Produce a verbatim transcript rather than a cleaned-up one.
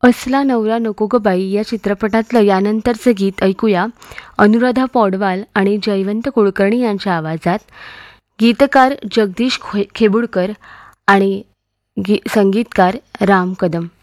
असला नवरा नको ग बाई या चित्रपटातलं यानंतरचं गीत ऐकूया अनुराधा पौडवाल आणि जयवंत कुलकर्णी यांच्या आवाजात. गीतकार जगदीश खे खेबुडकर आणि गी संगीतकार राम कदम.